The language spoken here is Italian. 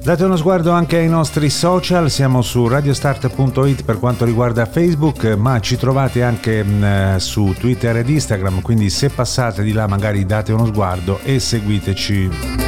Date uno sguardo anche ai nostri social, siamo su radiostart.it per quanto riguarda Facebook, ma ci trovate anche su Twitter ed Instagram, quindi se passate di là magari date uno sguardo e seguiteci.